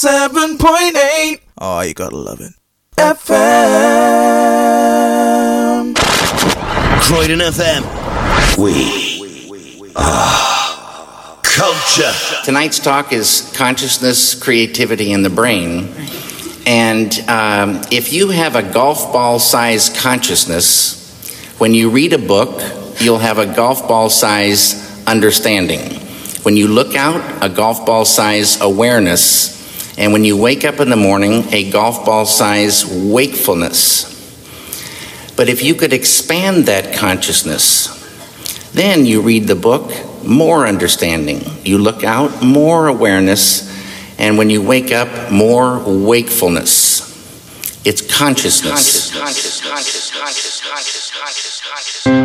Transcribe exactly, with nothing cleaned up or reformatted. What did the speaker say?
seven point eight. Oh, you gotta love it. F M. Croydon F M. We are culture. Tonight's talk is consciousness, creativity, and the brain. And um, if you have a golf ball-sized consciousness, when you read a book, you'll have a golf ball-sized understanding. When you look out, a golf ball-sized awareness. And when you wake up in the morning, a golf ball-sized wakefulness. But if you could expand that consciousness, then you read the book, more understanding. You look out, more awareness. And when you wake up, more wakefulness. It's consciousness. Conscious, conscious, conscious, conscious, conscious, conscious, conscious.